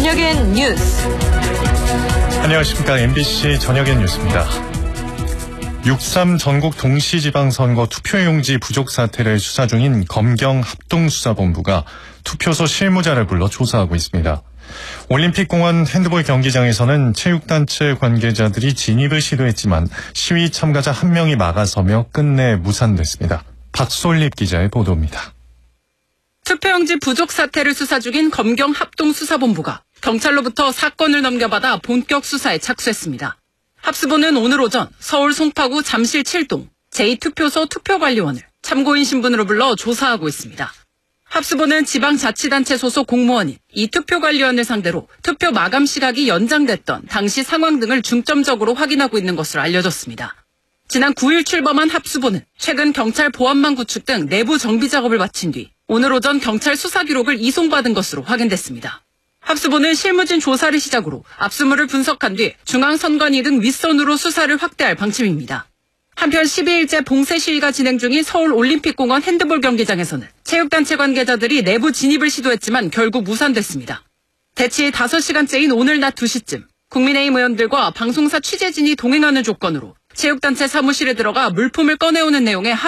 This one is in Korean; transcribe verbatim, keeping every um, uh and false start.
저녁엔 뉴스. 안녕하십니까. 엠비씨 저녁엔 뉴스입니다. 육삼 전국 동시지방선거 투표용지 부족 사태를 수사 중인 검경합동수사본부가 투표소 실무자를 불러 조사하고 있습니다. 올림픽공원 핸드볼 경기장에서는 체육단체 관계자들이 진입을 시도했지만 시위 참가자 한 명이 막아서며 끝내 무산됐습니다. 박솔립 기자의 보도입니다. 투표용지 부족 사태를 수사 중인 검경합동수사본부가 경찰로부터 사건을 넘겨받아 본격 수사에 착수했습니다. 합수부는 오늘 오전 서울 송파구 잠실 칠 동 제이 투표소 투표관리원을 참고인 신분으로 불러 조사하고 있습니다. 합수부는 지방자치단체 소속 공무원인 이 투표관리원을 상대로 투표 마감 시각이 연장됐던 당시 상황 등을 중점적으로 확인하고 있는 것으로 알려졌습니다. 지난 구 일 출범한 합수부는 최근 경찰 보안망 구축 등 내부 정비 작업을 마친 뒤 오늘 오전 경찰 수사 기록을 이송받은 것으로 확인됐습니다. 합수부는 실무진 조사를 시작으로 압수물을 분석한 뒤 중앙선관위 등 윗선으로 수사를 확대할 방침입니다. 한편 십이 일째 봉쇄 시위가 진행 중인 서울올림픽공원 핸드볼 경기장에서는 체육단체 관계자들이 내부 진입을 시도했지만 결국 무산됐습니다. 대치 다섯 시간째인 오늘 낮 두 시쯤 국민의힘 의원들과 방송사 취재진이 동행하는 조건으로 체육단체 사무실에 들어가 물품을 꺼내오는 내용의